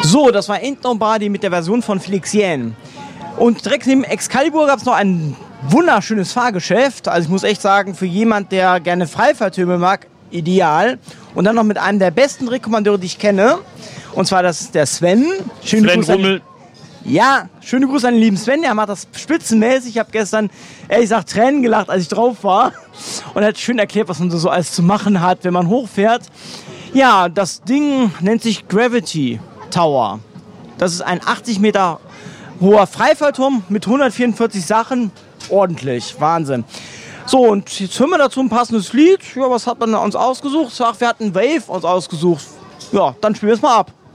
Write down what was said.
So, das war Ain't Nobody mit der Version von Felix Jähn. Und direkt neben Excalibur gab es noch ein wunderschönes Fahrgeschäft. Also ich muss echt sagen, für jemand, der gerne Freifahrtürme mag, ideal. Und dann noch mit einem der besten Drehkommandeure, die ich kenne. Und zwar das ist der Sven. Sven Rummel. Ja, schöne Grüße an den lieben Sven. Der macht das spitzenmäßig. Ich habe gestern, ehrlich gesagt, Tränen gelacht, als ich drauf war. Und er hat schön erklärt, was man so alles zu machen hat, wenn man hochfährt. Ja, das Ding nennt sich Gravity Tower. Das ist ein 80 Meter hoher Freifahrturm mit 144 Sachen. Ordentlich, Wahnsinn. So, und jetzt hören wir dazu ein passendes Lied. Ja, was hat man uns ausgesucht? Ach, wir hatten Wave uns ausgesucht. Ja, dann spielen wir es mal ab.